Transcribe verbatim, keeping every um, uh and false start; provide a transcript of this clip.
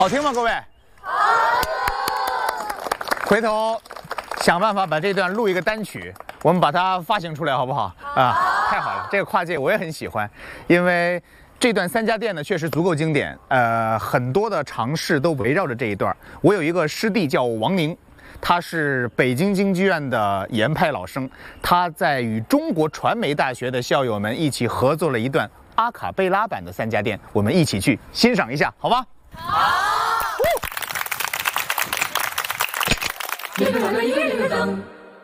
好听吗，各位？好。回头想办法把这段录一个单曲，我们把它发行出来，好不好？啊，太好了，这个跨界我也很喜欢，因为这段三家店呢确实足够经典，呃，很多的尝试都围绕着这一段。我有一个师弟叫王宁。他是北京京剧院的研派老生，他在与中国传媒大学的校友们一起合作了一段阿卡贝拉版的三家店，我们一起去欣赏一下，好吗？好。